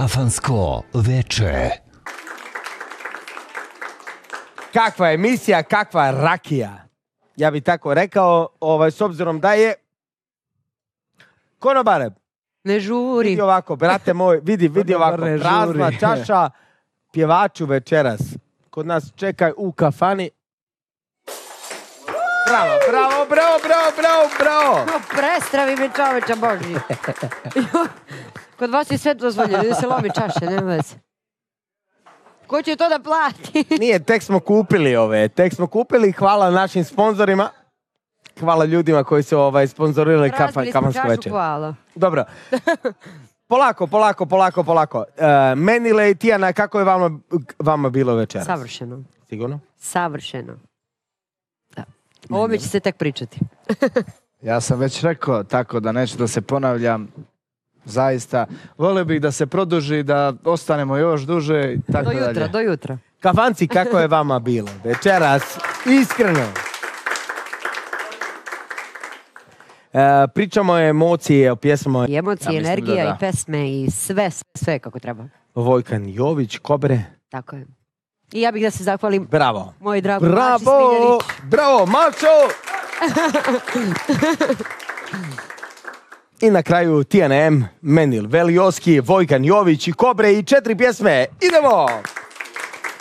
Kafansko veče. Kakva emisija, kakva rakija. Ja bih tako rekao, s obzirom da je... Konobare, ne žuri. vidi ovako, brate moj, vidi ovako, prazna čaša pjevaču večeras. Kod nas čekaj u kafani. Bravo. Prestravi me čoveče Boži. Kod vas je sve dozvoljeno, da se lomi čaše, nema veze. Ko će to da plati? Nije, tek smo kupili, hvala našim sponzorima. Hvala ljudima koji su sponzorirali kafansko večer. Hvala. Dobro. Polako. Menile i Tijana, kako je vama bilo večeras? Savršeno. Sigurno? Savršeno. Da. O ovome će se tek pričati. Ja sam već rekao, tako da neću da se ponavljam. Zaista, volio bih da se produži, da ostanemo još duže. Tako do jutra. Kafanci, kako je vama bilo večeras? Iskreno. Pričamo o emocije, o pjesmama. I emocije, energija i pesme i sve kako treba. Vojkan Jović, Kobre. Tako je. I ja bih da se zahvalim. Bravo. Moj drago Mači Smiljanić. Bravo, Mačo! I na kraju Tijana M, Menil Velioski, Vojkan Jović i Kobre i 4 pjesme. Idemo!